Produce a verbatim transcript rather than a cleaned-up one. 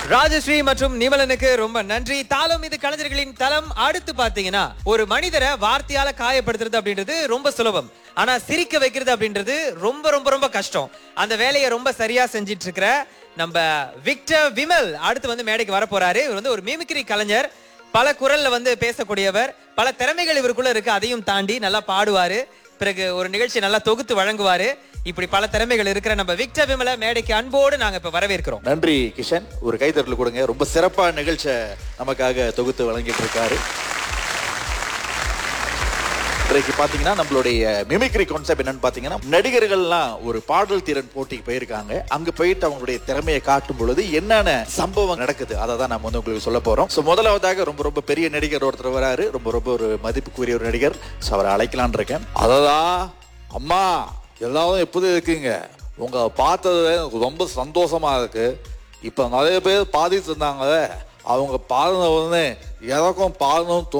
ராஜஸ்ரீ மற்றும் நிமலனுக்கு ரொம்ப நன்றி. தாளம் இது கலைஞர்களின் தளம். அடுத்து பாத்தீங்கன்னா ஒரு மனிதரை வார்த்தையால காயப்படுத்துறது அப்படின்றது ரொம்ப சுலபம். ஆனா சிரிக்க வைக்கிறது அப்படின்றது ரொம்ப ரொம்ப ரொம்ப கஷ்டம். அந்த வேலையை ரொம்ப சரியா செஞ்சிட்டு இருக்கிற நம்ம விக்டர் விமல் அடுத்து வந்து மேடைக்கு வர போறாரு. இவர் வந்து ஒரு மிமிக்ரி கலைஞர். பல குரல்ல வந்து பேசக்கூடியவர். பல திறமைகள் இவருக்குள்ள இருக்கு. அதையும் தாண்டி நல்லா பாடுவாரு. பிறகு ஒரு நிகழ்ச்சி நல்லா தொகுத்து வழங்குவாரு. இப்படி பல திறமைகள் இருக்கிற நம்ம விக்டர் விமல மேடைக்கு அன்போடு நாங்க இப்ப வரவேற்கிறோம். நன்றி கிஷன். ஒரு கைத்தட்டல் கொடுங்க. ரொம்ப சிறப்பா நிகழ்ச்சியை நமக்காக தொகுத்து வழங்கிட்டு இருக்காரு. இன்றைக்கு பாத்தீங்கன்னா நம்மளுடைய மிமிக்ரி கான்செப்ட் என்னன்னு பாத்தீங்கன்னா, நடிகர்கள்லாம் ஒரு பாடல் திறன் போட்டிக்கு போயிருக்காங்க. அங்க போயிட்டு அவங்களுடைய திறமையை காட்டும் பொழுது என்னென்ன சம்பவம் நடக்குது அதை தான் நம்ம வந்து உங்களுக்கு சொல்ல போறோம். ஸோ முதலாவதாக ரொம்ப ரொம்ப பெரிய நடிகர் ஒருத்தர் வராரு. ரொம்ப ரொம்ப ஒரு மதிப்புக்குரிய ஒரு நடிகர். ஸோ அவரை அழைக்கலான் இருக்கேன். அததான் அம்மா எல்லாரும் எப்படி இருக்கீங்க? உங்க பார்த்தது எனக்கு ரொம்ப சந்தோஷமா இருக்கு. இப்ப நிறைய பேர் பாடிட்டு இருந்தாங்க. அவங்க பாடின உடனே எனக்கும் பாடணும்னு